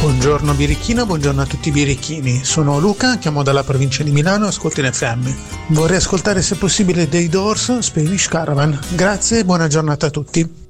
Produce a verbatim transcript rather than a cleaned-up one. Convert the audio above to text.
Buongiorno birichina, buongiorno a tutti i birichini. Sono Luca, chiamo dalla provincia di Milano e ascolto in F M. Vorrei ascoltare se possibile dei Doors, Spanish Caravan. Grazie e buona giornata a tutti.